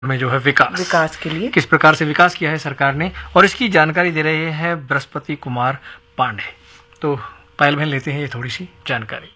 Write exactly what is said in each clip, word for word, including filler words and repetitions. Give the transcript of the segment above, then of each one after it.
में जो है विकास विकास के लिए किस प्रकार से विकास किया है सरकार ने, और इसकी जानकारी दे रहे हैं बृहस्पति कुमार पांडे। तो पायल बहन लेते हैं ये थोड़ी सी जानकारी।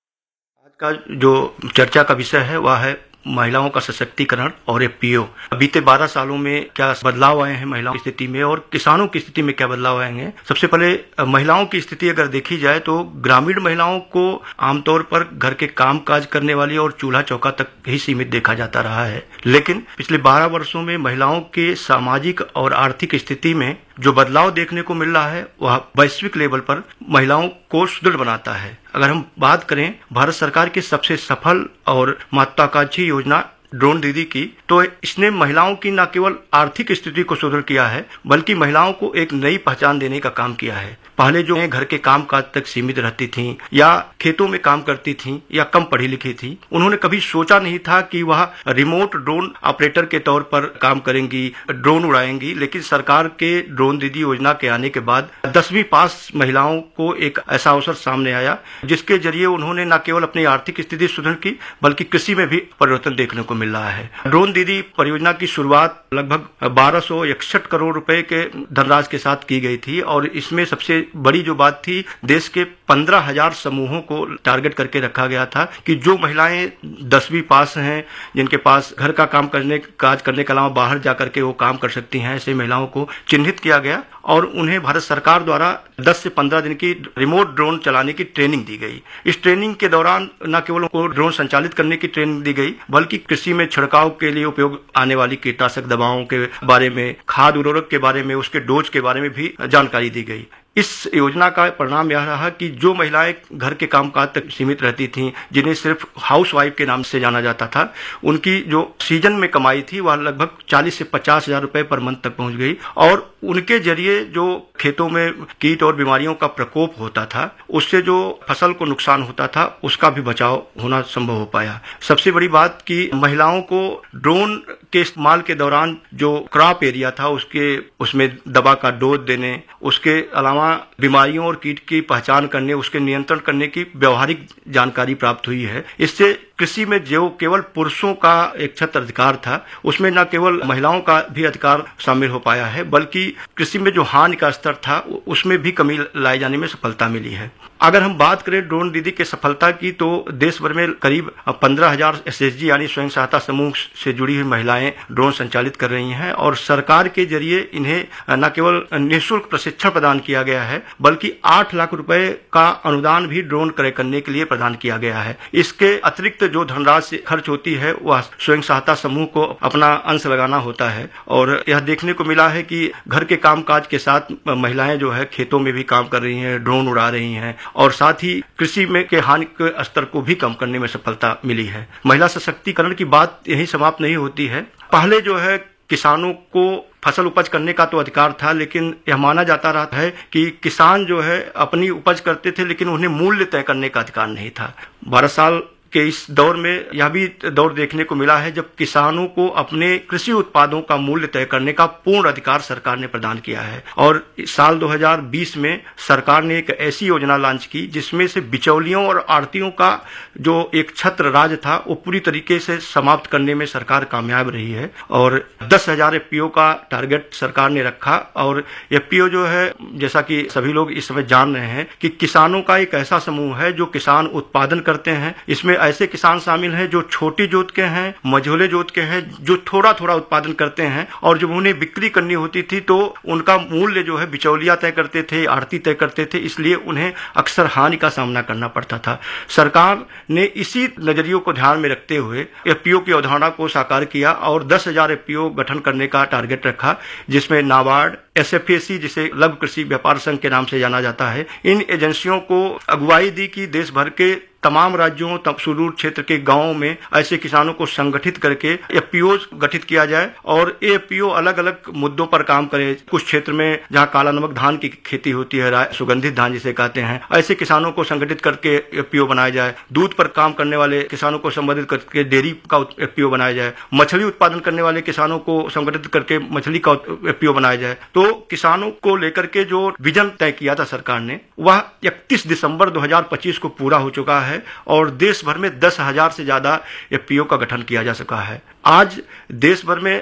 आज का जो चर्चा का विषय है वह है महिलाओं का सशक्तिकरण और एफपीओ। बीते बारह सालों में क्या बदलाव आए हैं महिलाओं की स्थिति में और किसानों की स्थिति में क्या बदलाव आए हैं। सबसे पहले महिलाओं की स्थिति अगर देखी जाए तो ग्रामीण महिलाओं को आमतौर पर घर के काम काज करने वाली और चूल्हा चौका तक ही सीमित देखा जाता रहा है, लेकिन पिछले बारह वर्षों में महिलाओं के सामाजिक और आर्थिक स्थिति में जो बदलाव देखने को मिल रहा है वह वैश्विक लेवल पर महिलाओं को सुदृढ़ बनाता है। अगर हम बात करें भारत सरकार की सबसे सफल और महत्वाकांक्षी योजना ड्रोन दीदी की, तो इसने महिलाओं की न केवल आर्थिक स्थिति को सुदृढ़ किया है बल्कि महिलाओं को एक नई पहचान देने का काम किया है। पहले जो घर के काम काज तक सीमित रहती थीं या खेतों में काम करती थीं या कम पढ़ी लिखी थीं, उन्होंने कभी सोचा नहीं था कि वह रिमोट ड्रोन ऑपरेटर के तौर पर काम करेंगी, ड्रोन उड़ाएंगी। लेकिन सरकार के ड्रोन दीदी योजना के आने के बाद दसवीं पास महिलाओं को एक ऐसा अवसर सामने आया जिसके जरिए उन्होंने न केवल अपनी आर्थिक स्थिति सुदृढ़ की बल्कि कृषि में भी परिवर्तन देखने को मिल रहा है। ड्रोन दीदी परियोजना की शुरुआत लगभग बारह सौ इकसठ करोड़ रुपए के धनराशि के साथ की गई थी और इसमें सबसे बड़ी जो बात थी, देश के पंद्रह हजार समूहों को टारगेट करके रखा गया था कि जो महिलाएं दसवीं पास हैं, जिनके पास घर का काम करने काज करने के अलावा बाहर जाकर के वो काम कर सकती हैं, ऐसे महिलाओं को चिन्हित किया गया और उन्हें भारत सरकार द्वारा दस से पंद्रह दिन की रिमोट ड्रोन चलाने की ट्रेनिंग दी गई। इस ट्रेनिंग के दौरान न केवल उनको ड्रोन संचालित करने की ट्रेनिंग दी गई बल्कि कृषि में छिड़काव के लिए उपयोग आने वाली कीटनाशक दवाओं के बारे में, खाद उर्वरक के बारे में, उसके डोज के बारे में भी जानकारी दी गई। इस योजना का परिणाम यह रहा कि जो महिलाएं घर के कामकाज तक सीमित रहती थीं, जिन्हें सिर्फ हाउसवाइफ के नाम से जाना जाता था, उनकी जो सीजन में कमाई थी वह लगभग चालीस से पचास हजार रुपए पर मंथ तक पहुंच गई और उनके जरिए जो खेतों में कीट और बीमारियों का प्रकोप होता था, उससे जो फसल को नुकसान होता था, उसका भी बचाव होना संभव हो पाया। सबसे बड़ी बात कि महिलाओं को ड्रोन के इस्तेमाल के दौरान जो क्रॉप एरिया था उसके उसमें दवा का डोज देने, उसके अलावा बीमारियों और कीट की पहचान करने, उसके नियंत्रण करने की व्यवहारिक जानकारी प्राप्त हुई है। इससे कृषि में जो केवल पुरुषों का एक छत्र अधिकार था, उसमें न केवल महिलाओं का भी अधिकार शामिल हो पाया है बल्कि कृषि में जो हानि का स्तर था उसमें भी कमी लाए जाने में सफलता मिली है। अगर हम बात करें ड्रोन दीदी के सफलता की, तो देश भर में करीब पंद्रह हजार एस एच जी यानी स्वयं सहायता समूह से जुड़ी हुई महिलाएं ड्रोन संचालित कर रही हैं और सरकार के जरिए इन्हें न केवल निःशुल्क प्रशिक्षण प्रदान किया गया है बल्कि आठ लाख रुपए का अनुदान भी ड्रोन क्रय करने के लिए प्रदान किया गया है। इसके अतिरिक्त जो धनराशि खर्च होती है वह स्वयं सहायता समूह को अपना अंश लगाना होता है और यह देखने को मिला है कि घर के कामकाज के साथ महिलाएं जो है खेतों में भी काम कर रही हैं, ड्रोन उड़ा रही हैं और साथ ही कृषि में के हानि के स्तर को भी कम करने में सफलता मिली है। महिला सशक्तिकरण की बात यही समाप्त नहीं होती है। पहले जो है किसानों को फसल उपज करने का तो अधिकार था, लेकिन यह माना जाता रहा है कि किसान जो है अपनी उपज करते थे लेकिन उन्हें मूल्य तय करने का अधिकार नहीं था। बारह साल के इस दौर में यह भी दौर देखने को मिला है जब किसानों को अपने कृषि उत्पादों का मूल्य तय करने का पूर्ण अधिकार सरकार ने प्रदान किया है और साल दो हज़ार बीस में सरकार ने एक ऐसी योजना लॉन्च की जिसमें से बिचौलियों और आड़तियों का जो एक छत्र राज था वो पूरी तरीके से समाप्त करने में सरकार कामयाब रही है और दस हजार एफपीओ का टारगेट सरकार ने रखा। और एफपीओ जो है, जैसा कि सभी लोग इस समय जान रहे हैं, कि किसानों का एक ऐसा समूह है जो किसान उत्पादन करते हैं। इसमें ऐसे किसान शामिल हैं जो छोटी जोत के हैं, मझोले जोत के हैं, जो थोड़ा थोड़ा उत्पादन करते हैं और जब उन्हें बिक्री करनी होती थी तो उनका मूल्य जो है बिचौलिया तय करते थे, आड़ती तय करते थे, इसलिए उन्हें अक्सर हानि का सामना करना पड़ता था। सरकार ने इसी नजरियों को ध्यान में रखते हुए एफपीओ की अवधारणा को साकार किया और दस हजार एफपीओ गठन करने का टारगेट रखा, जिसमें नाबार्ड, एसएफएसी जिसे लघु कृषि व्यापार संघ के नाम से जाना जाता है, इन एजेंसियों को अगुवाई दी कि देश भर के तमाम राज्यों तब सुदूर क्षेत्र के गांवों में ऐसे किसानों को संगठित करके एफपीओ गठित किया जाए और एफपीओ अलग अलग मुद्दों पर काम करे। कुछ क्षेत्र में जहां काला नमक धान की खेती होती है, सुगंधित धान जिसे कहते हैं, ऐसे किसानों को संगठित करके एफपीओ बनाया जाए। दूध पर काम करने वाले किसानों को संबंधित करके डेयरी का एफपीओ बनाया जाए। मछली उत्पादन करने वाले किसानों को संगठित करके मछली का एफपीओ बनाया जाए। तो किसानों को लेकर के जो विजन तय किया था सरकार ने, वह इकतीस दिसंबर दो हजार पच्चीस को पूरा हो चुका है है और देश भर में दस हजार से ज्यादा एफपीओ का गठन किया जा सका है। आज देश भर में